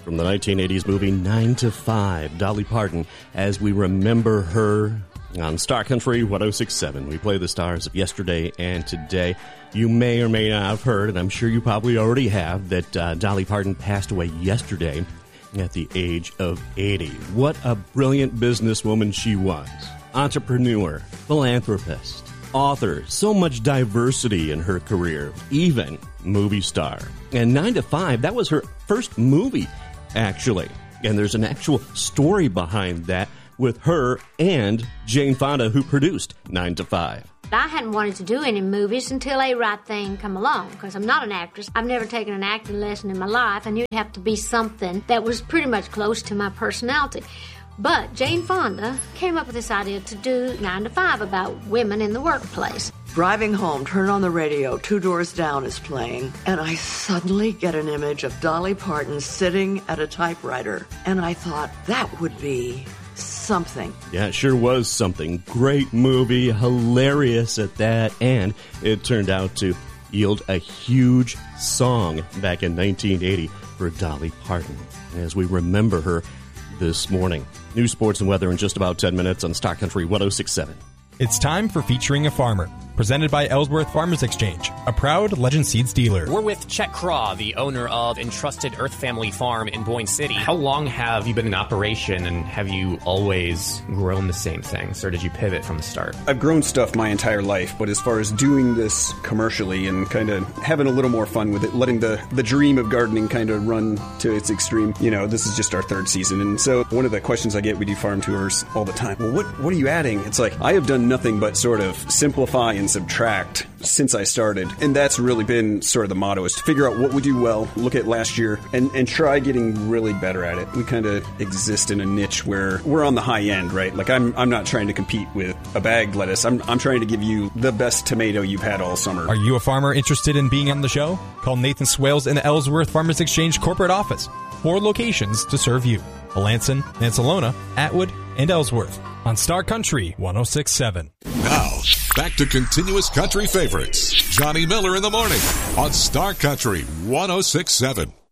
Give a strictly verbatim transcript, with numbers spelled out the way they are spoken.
From the nineteen eighties movie nine to five, Dolly Parton, as we remember her on Star Country one oh six point seven. We play the stars of yesterday and today. You may or may not have heard, and I'm sure you probably already have, that uh, Dolly Parton passed away yesterday at the age of eighty. What a brilliant businesswoman she was. Entrepreneur, philanthropist, author, so much diversity in her career, even movie star. And nine to five, that was her first movie, actually. And there's an actual story behind that with her and Jane Fonda, who produced nine to five. I hadn't wanted to do any movies until A Right Thing come along, because I'm not an actress. I've never taken an acting lesson in my life, and you'd have to be something that was pretty much close to my personality. But Jane Fonda came up with this idea to do nine to five about women in the workplace. Driving home, turn on the radio, Two Doors Down is playing, and I suddenly get an image of Dolly Parton sitting at a typewriter. And I thought, that would be something. Yeah, it sure was something. Great movie, hilarious at that, and it turned out to yield a huge song back in nineteen eighty for Dolly Parton, as we remember her this morning. News, sports, and weather in just about ten minutes on Star Country one oh six point seven. It's time for Featuring a Farmer, presented by Ellsworth Farmers Exchange, a proud Legend Seeds dealer. We're with Chet Craw, the owner of Entrusted Earth Family Farm in Boyne City. How long have you been in operation, and have you always grown the same things, or did you pivot from the start? I've grown stuff my entire life, but as far as doing this commercially and kind of having a little more fun with it, letting the, the dream of gardening kind of run to its extreme, you know, this is just our third season. And so one of the questions I get, we do farm tours all the time. Well, what, what are you adding? It's like, I have done nothing but sort of simplify and subtract since I started. And that's really been sort of the motto, is to figure out what we do well, look at last year, and, and try getting really better at it. We kind of exist in a niche where we're on the high end, right? Like, I'm I'm not trying to compete with a bagged lettuce. I'm, I'm trying to give you the best tomato you've had all summer. Are you a farmer interested in being on the show? Call Nathan Swales in the Ellsworth Farmers Exchange corporate office. Four locations to serve you: Alanson, Nansalona, Atwood, and Ellsworth. On Star Country one oh six point seven. Now, back to continuous country favorites. Johnny Miller in the morning on Star Country one oh six point seven.